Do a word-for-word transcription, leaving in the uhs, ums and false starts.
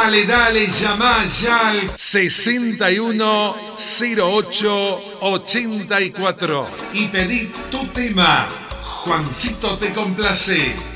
Dale, dale, llama ya al sesenta y uno cero ocho ochenta y cuatro y pedí tu tema. Juancito te complace.